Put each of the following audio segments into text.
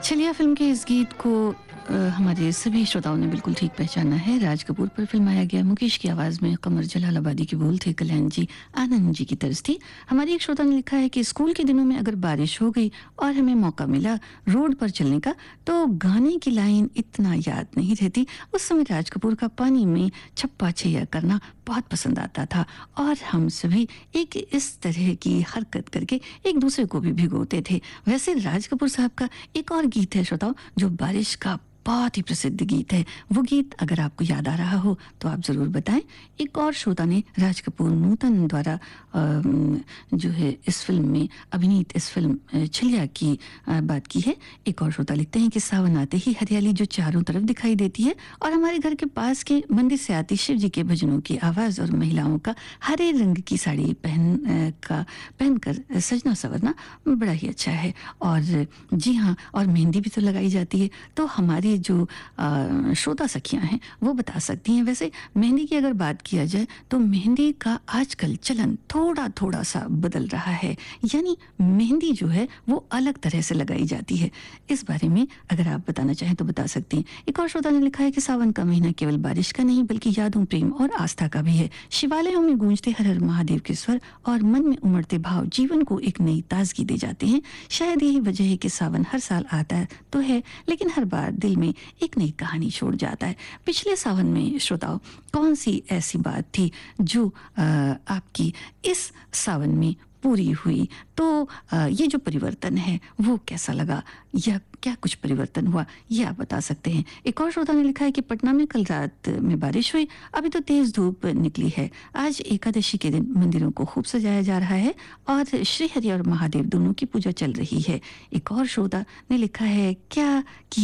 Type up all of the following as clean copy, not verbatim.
छलिया फिल्म के इस गीत को हमारे सभी श्रोताओं ने बिल्कुल ठीक पहचाना है। राज कपूर पर फिल्माया गया। मुकेश की आवाज में कमर जलालाबादी के बोल थे, कल्याण जी आनंद जी की तर्ज थी। हमारी एक श्रोता ने लिखा है कि स्कूल के दिनों में अगर बारिश हो गई और हमें मौका मिला रोड पर चलने का तो गाने की लाइन इतना याद नहीं रहती। उस समय राज कपूर का पानी में छप्पा छैया करना बहुत पसंद आता था और हम सभी एक इस तरह की हरकत करके एक दूसरे को भी भिगोते थे। वैसे राज कपूर साहब का एक और गीत है श्रोताओं जो बारिश का बहुत ही प्रसिद्ध गीत है। वो गीत अगर आपको याद आ रहा हो तो आप जरूर बताएं। एक और श्रोता ने राज कपूर नूतन द्वारा जो है इस फिल्म में अभिनीत इस फिल्म छलिया की बात की है। एक और श्रोता लिखते हैं कि सावन आते ही हरियाली जो चारों तरफ दिखाई देती है और हमारे घर के पास के मंदिर से आती शिव जी के भजनों की आवाज और महिलाओं का हरे रंग की साड़ी पहनकर सजना संवरना बड़ा ही अच्छा है। और जी हाँ, और मेहंदी भी तो लगाई जाती है। तो हमारी जो श्रोता सखियां हैं वो बता सकती हैं। वैसे मेहंदी की अगर बात किया जाए तो मेहंदी का आजकल चलन थोड़ा सा बदल रहा है, यानी मेहंदी जो है वो अलग तरह से लगाई जाती है। इस बारे में अगर आप बताना चाहें तो बता सकती हैं। एक और श्रोता ने लिखा है कि सावन का महीना केवल बारिश का नहीं बल्कि यादों, प्रेम और आस्था का भी है। शिवालयों में गूंजते हर हर महादेव के स्वर और मन में उमड़ते भाव जीवन को एक नई ताजगी दे जाते हैं। शायद यही वजह है कि सावन हर साल आता तो है लेकिन हर बार दिल में एक नई कहानी छोड़ जाता है। पिछले सावन में श्रोताओं कौन सी ऐसी बात थी जो आपकी इस सावन में पूरी हुई? तो ये जो परिवर्तन है वो कैसा लगा या क्या कुछ परिवर्तन हुआ ये आप बता सकते हैं। एक और श्रोता ने लिखा है कि पटना में कल रात में बारिश हुई, अभी तो तेज धूप निकली है। आज एकादशी के दिन मंदिरों को खूब सजाया जा रहा है और श्री हरि और महादेव दोनों की पूजा चल रही है। एक और श्रोता ने लिखा है क्या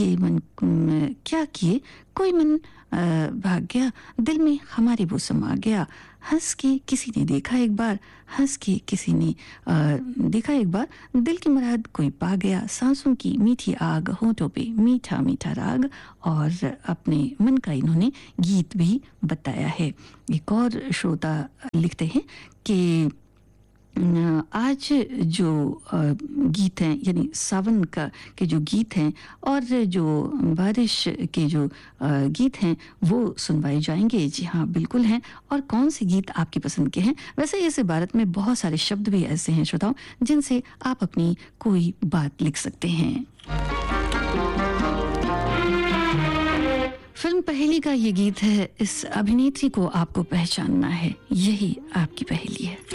किए कोई मन भाग गया, दिल में हमारे वो समा गया। हंस के किसी ने देखा एक बार, हंस के किसी ने देखा एक बार, दिल की मुराद कोई पा गया। सांसों की मीठी आग, होठों पे मीठा मीठा राग। और अपने मन का इन्होंने गीत भी बताया है। एक और श्रोता लिखते हैं कि आज जो गीत हैं यानी सावन के जो गीत हैं और जो बारिश के जो गीत हैं वो सुनवाए जाएंगे। जी हाँ बिल्कुल हैं। और कौन से गीत आपकी पसंद के हैं? वैसे इस इबारत में बहुत सारे शब्द भी ऐसे हैं श्रोताओं जिनसे आप अपनी कोई बात लिख सकते हैं। फिल्म पहेली का ये गीत है। इस अभिनेत्री को आपको पहचानना है, यही आपकी पहेली है।